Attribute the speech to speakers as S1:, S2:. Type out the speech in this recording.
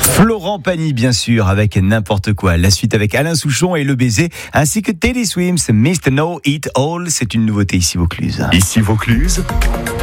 S1: Florent Pagny, bien sûr, avec N'importe quoi. La suite avec Alain Souchon et Le Baiser, ainsi que Teddy Swims, Mr. No Eat All. C'est une nouveauté ici Vaucluse.
S2: Ici Vaucluse,